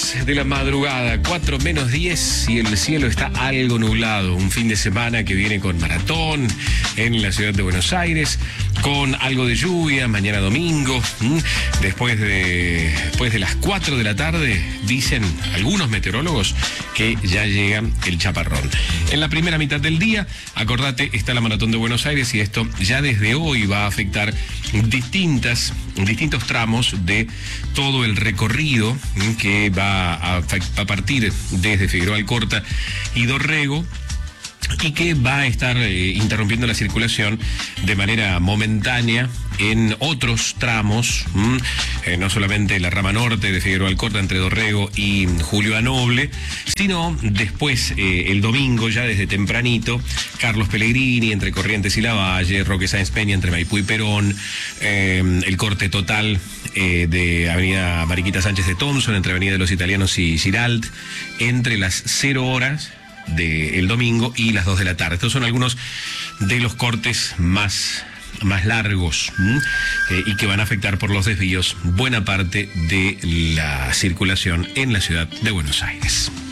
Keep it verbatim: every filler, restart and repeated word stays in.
horas de la madrugada, cuatro menos diez, y el cielo está algo nublado. Un fin de semana que viene con maratón en la ciudad de Buenos Aires, con algo de lluvia mañana domingo. Después de, después de las cuatro de la tarde, dicen algunos meteorólogos que ya llega el chaparrón. En la primera mitad del día, acordate, está la maratón de Buenos Aires y esto ya desde hoy va a afectar distintas, distintos tramos de todo el recorrido que va a, a partir desde Figueroa Alcorta y Dorrego, y que va a estar eh, interrumpiendo la circulación de manera momentánea en otros tramos, mmm, eh, no solamente la rama norte de Figueroa Alcorta entre Dorrego y Julio A. Noble, sino después eh, el domingo ya desde tempranito, Carlos Pellegrini entre Corrientes y Lavalle, Roque Sáenz Peña entre Maipú y Perón, eh, el corte total eh, de Avenida Mariquita Sánchez de Thompson entre Avenida de los Italianos y Giralt entre las cero horas del domingo y las dos de la tarde. Estos son algunos de los cortes más, más largos eh, y que van a afectar por los desvíos buena parte de la circulación en la ciudad de Buenos Aires.